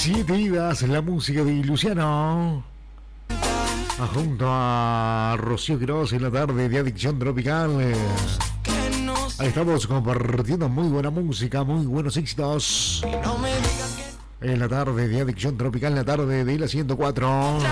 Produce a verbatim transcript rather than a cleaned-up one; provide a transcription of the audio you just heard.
Siete vidas, la música de Luciano. Junto a Rocío Quiroz en la tarde de Adicción Tropical. Ahí estamos compartiendo muy buena música, muy buenos éxitos. En la tarde de Adicción Tropical, en la tarde de la ciento cuatro.